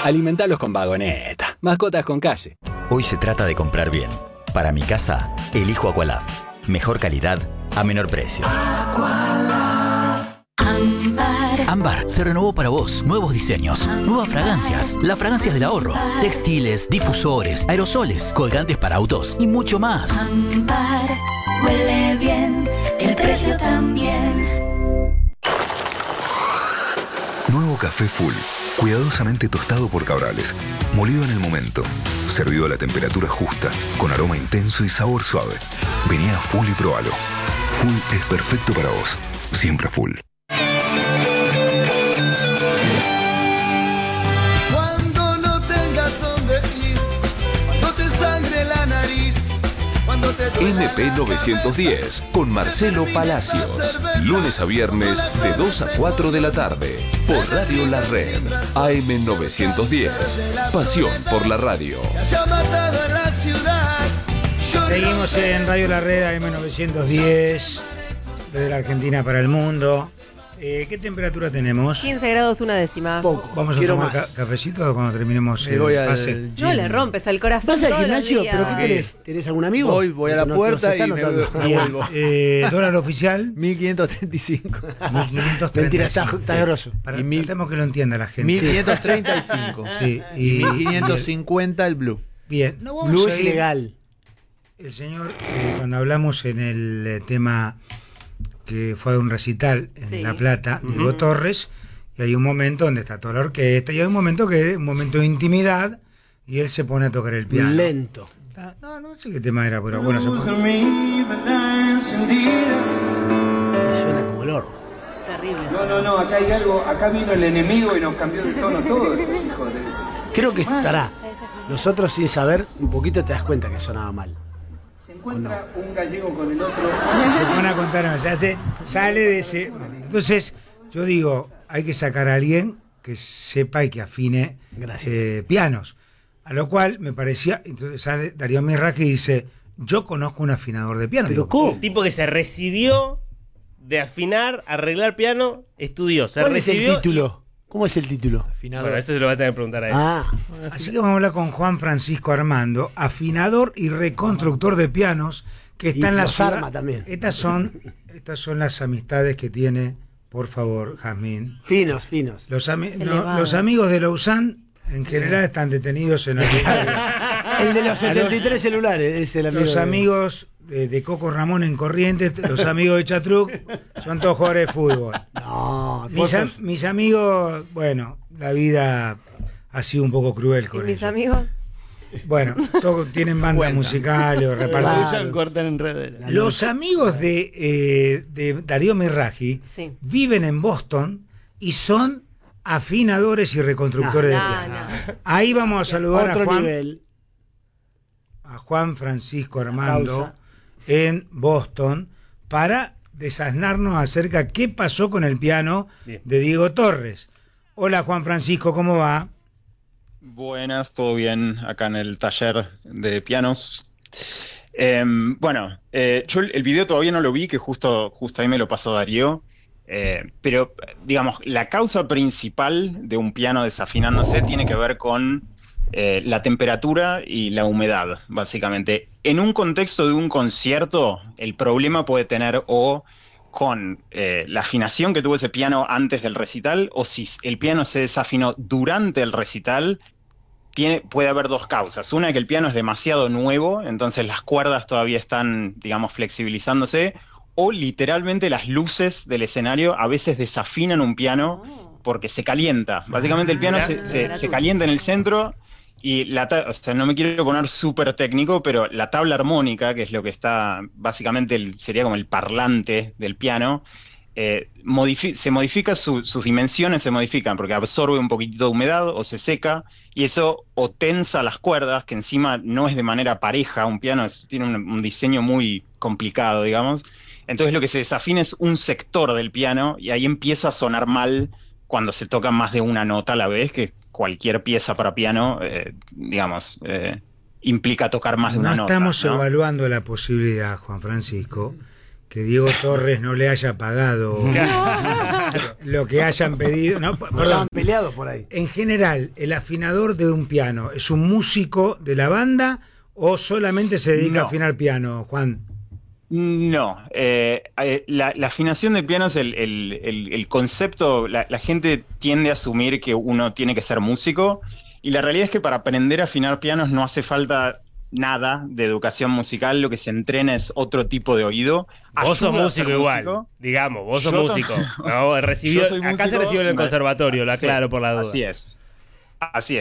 Alimentalos con Vagoneta. Mascotas con calle. Hoy se trata de comprar bien. Para mi casa, elijo Aqualab. Mejor calidad a menor precio. Ámbar se renovó para vos. Nuevos diseños, nuevas fragancias, las fragancias del ahorro, textiles, difusores, aerosoles, colgantes para autos y mucho más. Ámbar huele bien, el precio también. Nuevo café Full, cuidadosamente tostado por Cabrales, molido en el momento, servido a la temperatura justa, con aroma intenso y sabor suave. Vení a Full y probalo. Full es perfecto para vos, siempre Full. Cuando no tengas dónde ir, cuando te sangre la nariz, cuando te MP910 con Marcelo Palacios. Lunes a viernes de 2 a 4 de la tarde por Radio La Red. AM910. Pasión por la radio. Seguimos en Radio La Red AM910 desde la Argentina para el mundo. ¿Qué temperatura tenemos? 15 grados una décima. Poco. ¿Vamos a tomar cafecito cuando terminemos el pase? No le rompes el corazón. ¿Vas al todos los gimnasio? días. ¿Pero qué tenés? ¿Tenés algún amigo? Voy a la puerta y me vuelvo. Dólar oficial 1535. 1535. Mentira, está grosso. Tratemos que lo entienda la gente. 1535. Sí, y 1550 el blue. Bien. No vamos Blue a es ir. ilegal. El señor, cuando hablamos en el tema que fue a un recital en La Plata, Diego Torres, y hay un momento donde está toda la orquesta, y hay un momento que un momento de intimidad, y él se pone a tocar el piano. Lento. No sé qué tema era, pero bueno, se pone. Suena como el oro. Terrible. No, acá hay algo, acá vino el enemigo y nos cambió de tono todo. Creo que estará. Nosotros sin saber, un poquito te das cuenta que sonaba mal. Se encuentra un gallego con el otro. Se pone a contar, no, sale de ese. Entonces, yo digo, hay que sacar a alguien que sepa y que afine pianos. A lo cual me parecía, entonces sale Darío Mirraji y dice, yo conozco un afinador de piano. ¿Pero cómo? Un tipo que se recibió de afinar, arreglar piano, estudió. ¿Cuál es el título? ¿Cómo es el título? Bueno, eso se lo va a tener que preguntar a él. Así que vamos a hablar con Juan Francisco Armando, afinador y reconstructor de pianos, que está en la ciudad. Arma también. Estas son las amistades que tiene, por favor, Jazmín. Finos. Los amigos de Lausanne, en general, están detenidos en el El de los 73 celulares es el amigo. Los amigos de Coco Ramón en Corrientes, los amigos de Chatruc, son todos jugadores de fútbol. No, mis amigos, bueno, la vida ha sido un poco cruel con ellos. ¿Y mis amigos? Bueno, todos tienen bandas musicales o repartidos. Los amigos de Darío Mirraji viven en Boston y son afinadores y reconstructores de piano. Ahí vamos a saludar a Juan Francisco Armando en Boston para desasnarnos acerca de qué pasó con el piano de Diego Torres. Hola Juan Francisco, ¿cómo va? Buenas, todo bien acá en el taller de pianos. Yo el video todavía no lo vi, que justo ahí me lo pasó Darío. Pero, digamos, la causa principal de un piano desafinándose tiene que ver con la temperatura y la humedad, básicamente. En un contexto de un concierto, el problema puede tener o con la afinación que tuvo ese piano antes del recital, o si el piano se desafinó durante el recital, puede haber dos causas. Una, que el piano es demasiado nuevo, entonces las cuerdas todavía están, digamos, flexibilizándose, o literalmente las luces del escenario a veces desafinan un piano porque se calienta. Básicamente el piano se calienta en el centro y no me quiero poner súper técnico, pero la tabla armónica, que es lo que está, básicamente sería como el parlante del piano, se modifica, sus dimensiones se modifican porque absorbe un poquitito de humedad o se seca, y eso o tensa las cuerdas, que encima no es de manera pareja. Un piano tiene un diseño muy complicado, digamos. Entonces lo que se desafina es un sector del piano y ahí empieza a sonar mal cuando se toca más de una nota a la vez, que cualquier pieza para piano, implica tocar más de una nota. No estamos evaluando la posibilidad, Juan Francisco, que Diego Torres no le haya pagado lo que hayan pedido. No, estaban peleados por ahí. En general, el afinador de un piano, ¿es un músico de la banda o solamente se dedica a afinar piano, Juan? No, la afinación de piano es el concepto. La gente tiende a asumir que uno tiene que ser músico, y la realidad es que para aprender a afinar pianos no hace falta nada de educación musical. Lo que se entrena es otro tipo de oído. Vos sos músico igual, digamos, vos sos músico. No, acá se recibió en el conservatorio, lo aclaro por la duda. Así es.